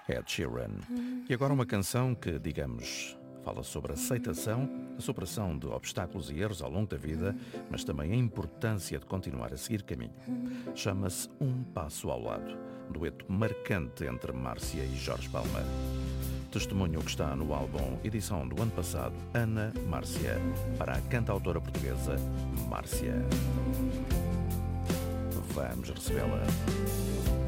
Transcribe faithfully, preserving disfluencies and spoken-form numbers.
Ed Sheeran. E agora uma canção que, digamos, fala sobre aceitação, a superação de obstáculos e erros ao longo da vida, mas também a importância de continuar a seguir caminho. Chama-se Um Passo ao Lado, dueto marcante entre Márcia e Jorge Palma. Testemunho que está no álbum edição do ano passado, Ana Márcia, para a cantautora portuguesa Márcia. Vamos recebê-la.